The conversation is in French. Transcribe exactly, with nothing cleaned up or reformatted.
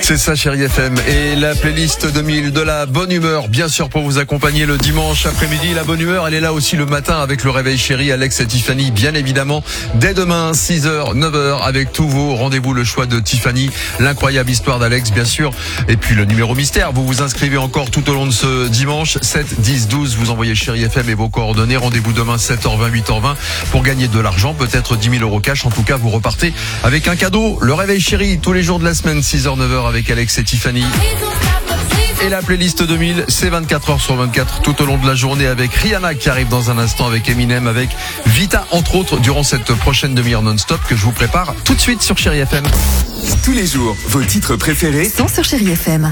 C'est ça, Chérie F M. Et la playlist deux mille de la bonne humeur, bien sûr, pour vous accompagner le dimanche après-midi. La bonne humeur, elle est là aussi le matin avec le réveil chéri, Alex et Tiffany, bien évidemment. Dès demain, six heures, neuf heures, avec tous vos rendez-vous, le choix de Tiffany, l'incroyable histoire d'Alex, bien sûr. Et puis le numéro mystère, vous vous inscrivez encore tout au long de ce dimanche. sept, dix, douze, vous envoyez Chérie F M et vos coordonnées. Rendez-vous demain, sept heures vingt, huit heures vingt, pour gagner de l'argent, peut-être dix mille euros cash. En tout cas, vous repartez avec un cadeau. Le réveil chéri, tous les jours de la semaine, six heures, neuf heures, avec Alex et Tiffany. Et la playlist deux mille, c'est vingt-quatre heures sur vingt-quatre tout au long de la journée avec Rihanna qui arrive dans un instant, avec Eminem, avec Vita entre autres, durant cette prochaine demi-heure non-stop que je vous prépare tout de suite sur Chérie F M. Tous les jours, vos titres préférés sont sur Chérie F M.